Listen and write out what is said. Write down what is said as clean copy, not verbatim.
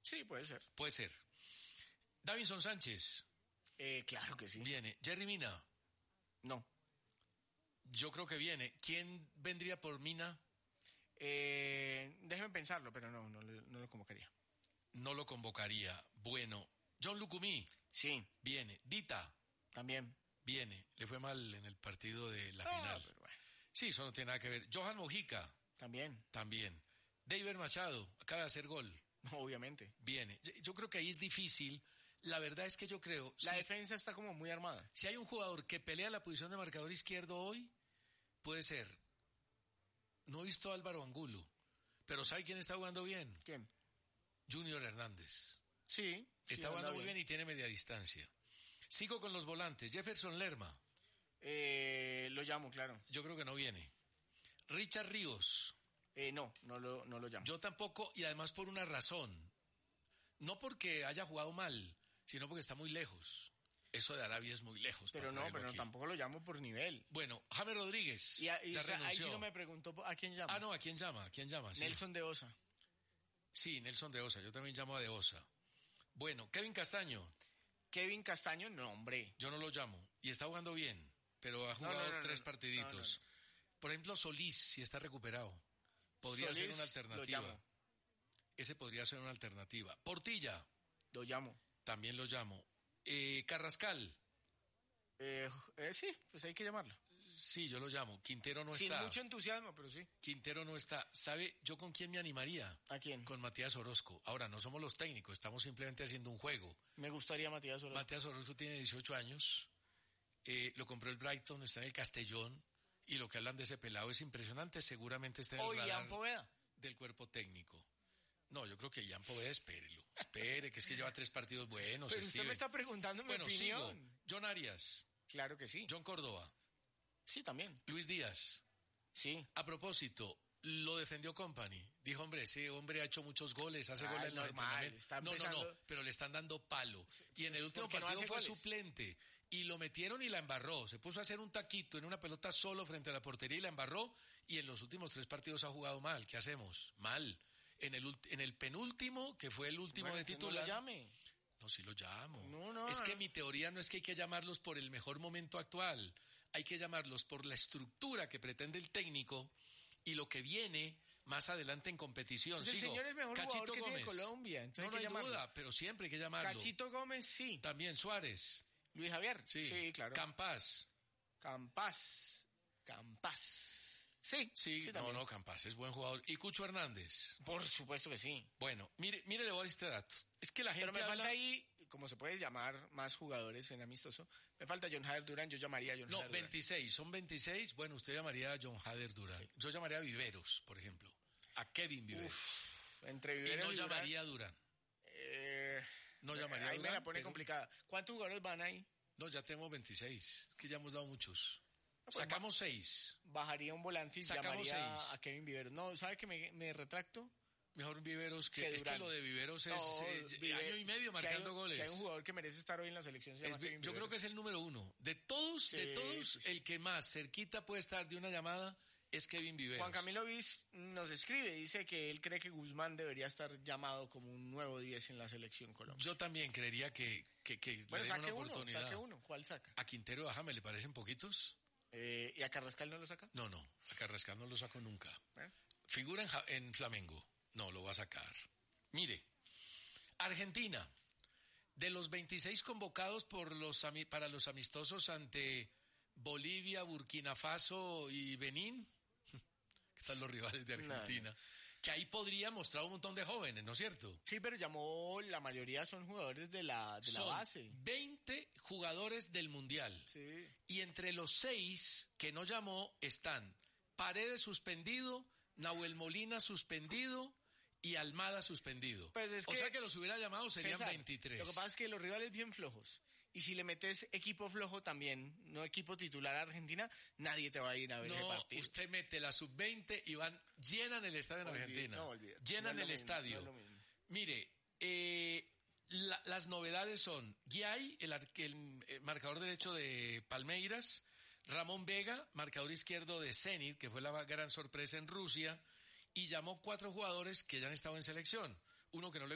Sí, puede ser. Puede ser. Davinson Sánchez. Claro que sí. Viene. Jerry Mina. No. Yo creo que viene. ¿Quién vendría por Mina? Déjeme pensarlo, pero no lo convocaría. No lo convocaría. Bueno. John Lucumí. Sí. Viene. Dita. También. Viene. Le fue mal en el partido de la final. Pero bueno. Sí, eso no tiene nada que ver. Johan Mojica. También. David Machado. Acaba de hacer gol. Obviamente. Viene. Yo creo que ahí es difícil. La verdad es que yo creo... La defensa está como muy armada. Si hay un jugador que pelea la posición de marcador izquierdo hoy, puede ser. No he visto a Álvaro Angulo, pero ¿sabe quién está jugando bien? ¿Quién? Junior Hernández. Sí. Está jugando muy bien y tiene media distancia. Sigo con los volantes. Jefferson Lerma. Lo llamo, claro. Yo creo que no viene. Richard Ríos. No lo llamo. Yo tampoco, y además por una razón. No porque haya jugado mal, sino porque está muy lejos. Eso de Arabia es muy lejos. Pero tampoco lo llamo por nivel. Bueno, James Rodríguez. Y ahí sí no me preguntó a quién llama. No, ¿a quién llama? Sí. Nelson de Osa. Sí, Nelson de Osa. Yo también llamo a de Osa. Bueno, Kevin Castaño. Kevin Castaño, no, hombre. Yo no lo llamo. Y está jugando bien, pero ha jugado 3 partiditos. Por ejemplo, Solís, si está recuperado. Podría ser una alternativa. Ese podría ser una alternativa. Portilla. Lo llamo. También lo llamo. Carrascal. Sí, pues hay que llamarlo. Sí, yo lo llamo. Quintero no Sin está. Sin mucho entusiasmo, pero sí. Quintero no está. ¿Sabe yo con quién me animaría? ¿A quién? Con Matías Orozco. Ahora, no somos los técnicos, estamos simplemente haciendo un juego. Me gustaría Matías Orozco. Matías Orozco tiene 18 años. Lo compró el Brighton, está en el Castellón. Y lo que hablan de ese pelado es impresionante. Seguramente está en el radar del cuerpo técnico. No, yo creo que Ian Poveda, espere, que es que lleva 3 partidos buenos. Pero usted me está preguntando mi opinión. Sigo. John Arias. Claro que sí. John Córdoba. Sí, también. Luis Díaz. Sí. A propósito, lo defendió Company. Dijo, hombre, ese hombre ha hecho muchos goles, hace goles en los entrenamientos. No, pero le están dando palo. Y en el último partido fue suplente. Y lo metieron y la embarró. Se puso a hacer un taquito en una pelota solo frente a la portería y la embarró. Y en los últimos 3 partidos ha jugado mal. ¿Qué hacemos? Mal. En el penúltimo, que fue el último de titular. No lo llame. No, sí lo llamo. No. Es que mi teoría no es que hay que llamarlos por el mejor momento actual. Hay que llamarlos por la estructura que pretende el técnico y lo que viene más adelante en competición. Pues el señor es el mejor Cachito jugador que Gómez. tiene Colombia. No hay duda, pero siempre hay que llamarlo. Cachito Gómez, sí. También Suárez. Luis Javier. Sí, claro. Campas. Sí, no, Campas es buen jugador. ¿Y Cucho Hernández? Por supuesto que sí. Bueno, mire, le voy a dar este dato. Es que la gente Pero me falta ahí, como se puede llamar más jugadores en amistoso, me falta John Jader Durán, yo llamaría a John Jader Durán. 26, son 26, bueno, usted llamaría a John Jader Durán. Sí. Yo llamaría a Viveros, por ejemplo, a Kevin Viveros. Entre Viveros y no llamaría a Durán. No llamaría a Durán. Ahí me la pone complicada. ¿Cuántos jugadores van ahí? No, ya tenemos 26, que ya hemos dado muchos. Pues sacamos 6. Bajaría un volante y sacamos llamaría 6. a Kevin Viveros. No, ¿sabe que me retracto? Mejor Viveros que es que lo de Viveros es año y medio marcando goles. Si hay un jugador que merece estar hoy en la selección, se llama Kevin Yo creo que es el número 1. De todos, el que más cerquita puede estar de una llamada es Kevin Viveros. Juan Camilo Viz nos escribe, dice que él cree que Guzmán debería estar llamado como un nuevo 10 en la selección Colombia. Yo también creería que le den una oportunidad. Saque uno. ¿Cuál saca? ¿A Quintero y a James le parecen poquitos? ¿Y a Carrascal no lo saca? No, a Carrascal no lo saco nunca. Figura en Flamengo. No, lo va a sacar. Mire, Argentina, de los 26 convocados para los amistosos ante Bolivia, Burkina Faso y Benín, ¿qué tal los rivales de Argentina? Que ahí podría mostrar un montón de jóvenes, ¿no es cierto? Sí, pero la mayoría son jugadores de la base. 20 jugadores del Mundial. Sí. Y entre los 6 que no llamó están Paredes suspendido, Nahuel Molina suspendido y Almada suspendido. Pues o sea que los hubiera llamado serían César, 23. Lo que pasa es que los rivales bien flojos. Y si le metes equipo flojo también, no equipo titular a Argentina, nadie te va a ir a ver el partido. Usted mete la sub-20 y llenan el estadio en Argentina. Llenan el estadio. Mire, las novedades son Guiay, el marcador derecho de Palmeiras, Ramón Vega, marcador izquierdo de Zenit, que fue la gran sorpresa en Rusia, y llamó 4 jugadores que ya han estado en selección. Uno que no le